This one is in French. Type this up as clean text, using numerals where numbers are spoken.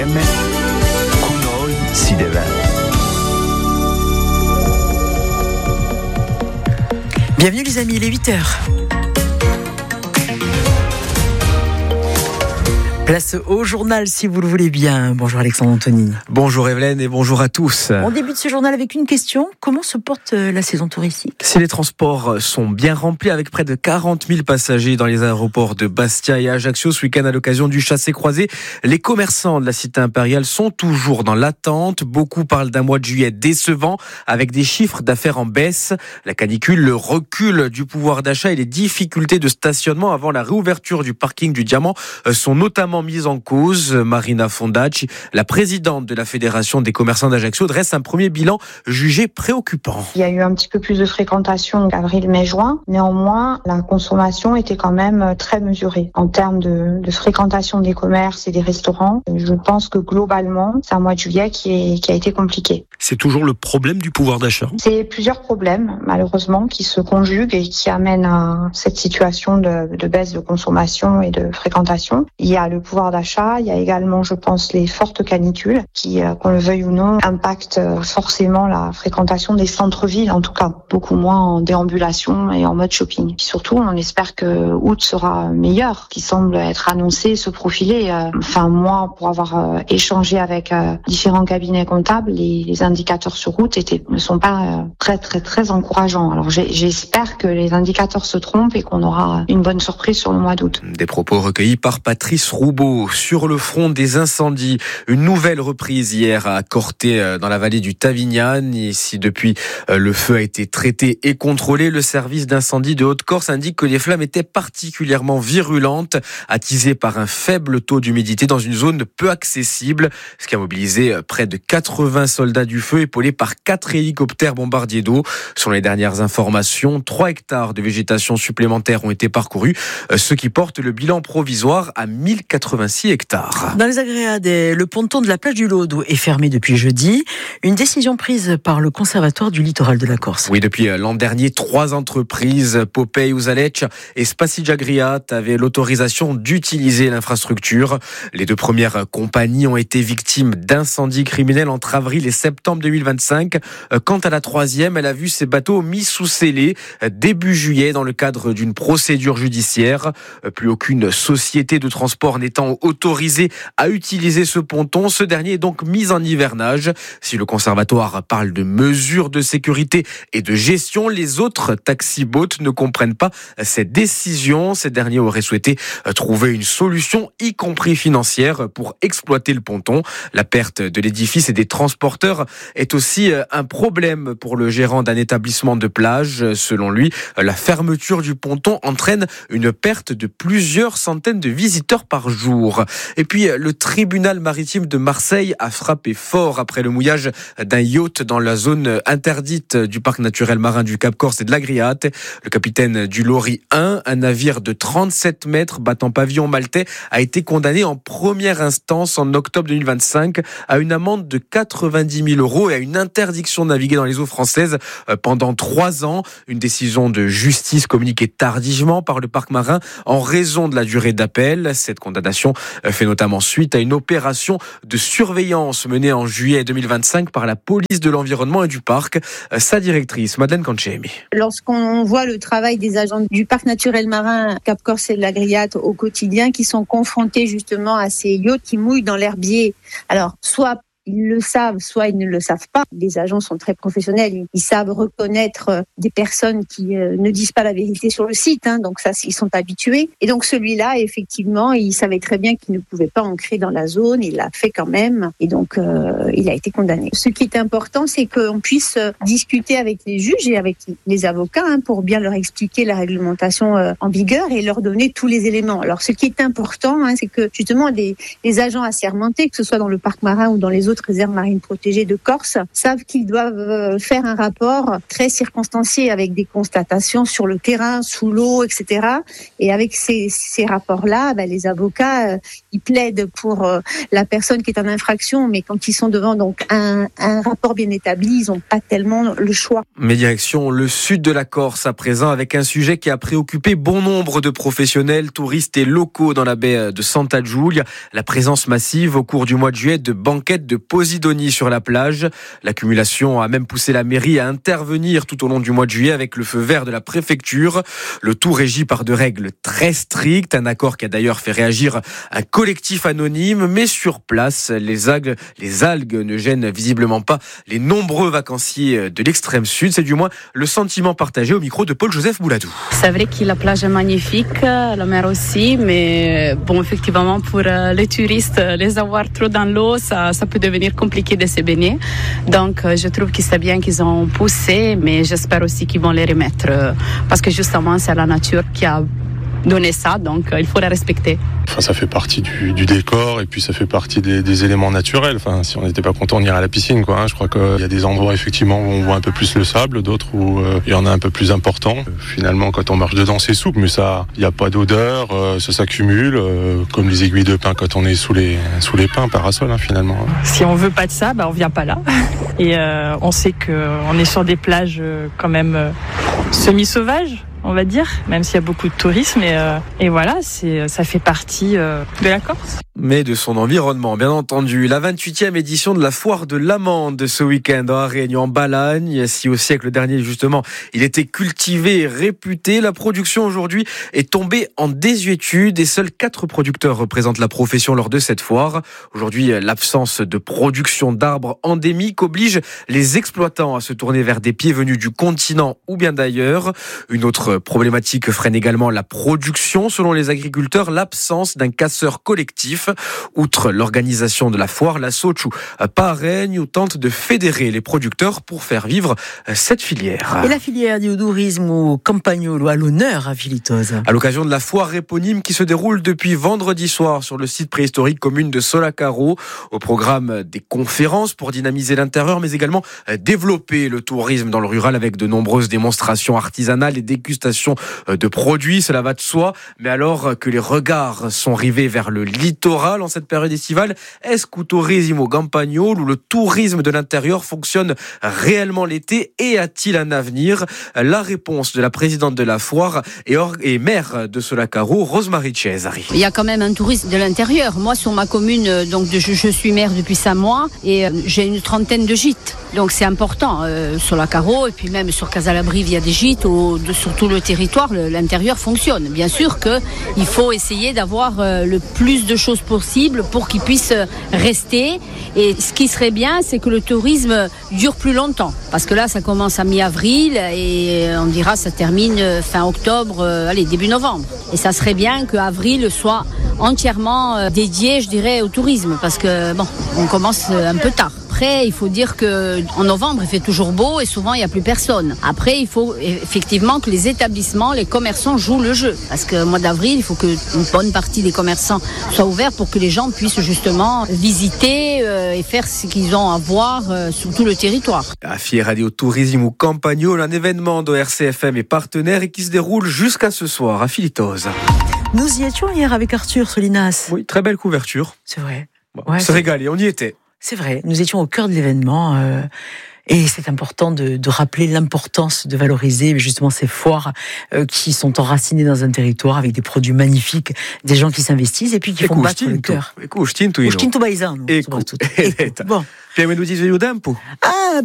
insieme con noi si deve. Bienvenue les amis, il est 8h. Place au journal si vous le voulez bien. Bonjour Alexandre Anthony. Bonjour Evelyne et bonjour à tous. On débute ce journal avec une question. Comment se porte la saison touristique ? Si les transports sont bien remplis avec près de 40 000 passagers dans les aéroports de Bastia et Ajaccio ce week-end à l'occasion du chassé-croisé, les commerçants de la cité impériale sont toujours dans l'attente. Beaucoup parlent d'un mois de juillet décevant avec des chiffres d'affaires en baisse. La canicule, le recul du pouvoir d'achat et les difficultés de stationnement avant la réouverture du parking du Diamant sont notamment mise en cause. Marina Fondacci, la présidente de la Fédération des commerçants d'Ajaccio, dresse un premier bilan jugé préoccupant. Il y a eu un petit peu plus de fréquentation avril, mai, juin. Néanmoins, la consommation était quand même très mesurée. En termes de fréquentation des commerces et des restaurants, je pense que globalement, c'est un mois de juillet qui a été compliqué. C'est toujours le problème du pouvoir d'achat ? C'est plusieurs problèmes, malheureusement, qui se conjuguent et qui amènent à cette situation de baisse de consommation et de fréquentation. Il y a le pouvoir d'achat, il y a également, je pense, les fortes canicules qui, qu'on le veuille ou non, impactent forcément la fréquentation des centres-villes, en tout cas beaucoup moins en déambulation et en mode shopping. Puis surtout, on espère que août sera meilleur, qui semble être annoncé, se profiler. Moi, pour avoir échangé avec différents cabinets comptables, les indicateurs sur route ne sont pas très encourageants. Alors j'espère que les indicateurs se trompent et qu'on aura une bonne surprise sur le mois d'août. Des propos recueillis par Patrice Roubaud. Sur le front des incendies, une nouvelle reprise hier à Corté dans la vallée du Tavignan. Ici, depuis, le feu a été traité et contrôlé. Le service d'incendie de Haute-Corse indique que les flammes étaient particulièrement virulentes, attisées par un faible taux d'humidité dans une zone peu accessible, ce qui a mobilisé près de 80 soldats du feu épaulés par 4 hélicoptères bombardiers d'eau. Selon les dernières informations, 3 hectares de végétation supplémentaires ont été parcourus, ce qui porte le bilan provisoire à 1086 hectares. Dans les Agréades, le ponton de la plage du Laudo est fermé depuis jeudi. Une décision prise par le Conservatoire du littoral de la Corse. Oui, depuis l'an dernier, 3 entreprises, Popeye, Usalec et Spassigiagriat, avaient l'autorisation d'utiliser l'infrastructure. Les 2 premières compagnies ont été victimes d'incendies criminels entre avril et septembre 2025. Quant à la 3e, elle a vu ses bateaux mis sous scellé début juillet dans le cadre d'une procédure judiciaire. Plus aucune société de transport n'étant autorisé à utiliser ce ponton, ce dernier est donc mis en hivernage. Si le conservatoire parle de mesures de sécurité et de gestion, les autres taxi-boats ne comprennent pas cette décision. Ces derniers auraient souhaité trouver une solution, y compris financière, pour exploiter le ponton. La perte de l'édifice et des transporteurs est aussi un problème pour le gérant d'un établissement de plage. Selon lui, la fermeture du ponton entraîne une perte de plusieurs centaines de visiteurs par jour. Et puis, le tribunal maritime de Marseille a frappé fort après le mouillage d'un yacht dans la zone interdite du parc naturel marin du Cap Corse et de l'Agriate. Le capitaine du Lori 1, un navire de 37 mètres battant pavillon maltais, a été condamné en première instance en octobre 2025 à une amende de 90 000 € et à une interdiction de naviguer dans les eaux françaises pendant 3 ans. Une décision de justice communiquée tardivement par le parc marin en raison de la durée d'appel. Cette condamnation fait notamment suite à une opération de surveillance menée en juillet 2025 par la police de l'environnement et du parc. Sa directrice, Madeleine Canchemi. Lorsqu'on voit le travail des agents du parc naturel marin Cap Corse et de l'Agriate au quotidien, qui sont confrontés justement à ces yachts qui mouillent dans l'herbier, alors soit ils le savent, soit ils ne le savent pas. Les agents sont très professionnels. Ils savent reconnaître des personnes qui ne disent pas la vérité sur le site. Donc ça, ils sont habitués. Et donc celui-là, effectivement, il savait très bien qu'il ne pouvait pas ancrer dans la zone. Il l'a fait quand même. Et donc, il a été condamné. Ce qui est important, c'est qu'on puisse discuter avec les juges et avec les avocats pour bien leur expliquer la réglementation en vigueur et leur donner tous les éléments. Alors, ce qui est important, c'est que justement, les agents assermentés, que ce soit dans le parc marin ou dans les autres autres réserves marines protégées de Corse savent qu'ils doivent faire un rapport très circonstancié avec des constatations sur le terrain, sous l'eau, etc. Et avec ces rapports-là, les avocats, ils plaident pour la personne qui est en infraction, mais quand ils sont devant donc un rapport bien établi, ils n'ont pas tellement le choix. Mais direction le sud de la Corse à présent, avec un sujet qui a préoccupé bon nombre de professionnels, touristes et locaux dans la baie de Santa Giulia. La présence massive au cours du mois de juillet de banquettes de Posidonie sur la plage. L'accumulation a même poussé la mairie à intervenir tout au long du mois de juillet avec le feu vert de la préfecture. Le tout régi par de règles très strictes, un accord qui a d'ailleurs fait réagir un collectif anonyme, mais sur place, les algues ne gênent visiblement pas les nombreux vacanciers de l'extrême sud. C'est du moins le sentiment partagé au micro de Paul-Joseph Bouladou. C'est vrai que la plage est magnifique, la mer aussi, mais bon, effectivement, pour les touristes, les avoir trop dans l'eau, ça peut devenir compliqué de se baigner. Donc, je trouve que c'est bien qu'ils ont poussé, mais j'espère aussi qu'ils vont les remettre, parce que justement, c'est la nature qui a donné ça, donc il faut la respecter. Enfin, ça fait partie du décor et puis ça fait partie des éléments naturels. Enfin, si on n'était pas content, on irait à la piscine, quoi. Je crois qu'il y a des endroits effectivement où on voit un peu plus le sable, d'autres où il y en a un peu plus important. Finalement, quand on marche dedans, c'est souple, mais ça, il n'y a pas d'odeur, ça s'accumule, comme les aiguilles de pin quand on est sous les pins, parasol, finalement. Si on veut pas de ça, on vient pas là. Et on sait qu'on est sur des plages quand même semi-sauvages, on va dire, même s'il y a beaucoup de tourisme. Et voilà, ça fait partie de la Corse. Mais de son environnement, bien entendu. La 28e édition de la foire de l'amande ce week-end à Réunion, en Balagne. Si au siècle dernier, justement, il était cultivé et réputé, la production aujourd'hui est tombée en désuétude et seuls 4 producteurs représentent la profession lors de cette foire. Aujourd'hui, l'absence de production d'arbres endémiques oblige les exploitants à se tourner vers des pieds venus du continent ou bien d'ailleurs. Une autre problématique freine également la production. Selon les agriculteurs, l'absence d'un casseur collectif. Outre l'organisation de la foire, la Sochu parraine ou tente de fédérer les producteurs pour faire vivre cette filière. Et la filière du tourisme au Campagnolo à l'honneur à Filitoz. À l'occasion de la foire éponyme qui se déroule depuis vendredi soir sur le site préhistorique commune de Solacaro, au programme des conférences pour dynamiser l'intérieur, mais également développer le tourisme dans le rural avec de nombreuses démonstrations artisanales et dégustations de produits. Cela va de soi, mais alors que les regards sont rivés vers le littoral en cette période estivale, est-ce qu'au Turismo Campagnolo, où le tourisme de l'intérieur fonctionne réellement l'été et a-t-il un avenir? La réponse de la présidente de la foire et maire de Solacaro, Rosemary Cesari. Il y a quand même un tourisme de l'intérieur. Moi, sur ma commune, donc je suis maire depuis 5 mois et j'ai une 30aine de gîtes. Donc c'est important. Solacaro et puis même sur Casalabrive, il y a des gîtes sur tout le territoire. L'intérieur fonctionne. Bien sûr qu'il faut essayer d'avoir le plus de choses possible pour qu'ils puissent rester. Et ce qui serait bien, c'est que le tourisme dure plus longtemps. Parce que là, ça commence à mi-avril et on dira ça termine fin octobre, début novembre. Et ça serait bien qu'avril soit entièrement dédié, je dirais, au tourisme. Parce que, on commence un peu tard. Après, il faut dire qu'en novembre, il fait toujours beau et souvent, il n'y a plus personne. Après, il faut effectivement que les établissements, les commerçants jouent le jeu. Parce que mois d'avril, il faut qu'une bonne partie des commerçants soient ouverts pour que les gens puissent justement visiter et faire ce qu'ils ont à voir sur tout le territoire. La Fiera di Turismo Campagnolo, un événement de RCFM et partenaires et qui se déroule jusqu'à ce soir à Filitoz. Nous y étions hier avec Arthur Solinas. Oui, très belle couverture. C'est vrai. On s'est régalé, on y était. C'est vrai, nous étions au cœur de l'événement et c'est important de rappeler l'importance de valoriser justement ces foires qui sont enracinées dans un territoire avec des produits magnifiques, des gens qui s'investissent et puis qui font battre le cœur. Ecco, Stinto Paisano. Ecco. Bon. Più o meno 10 tempo. Ah,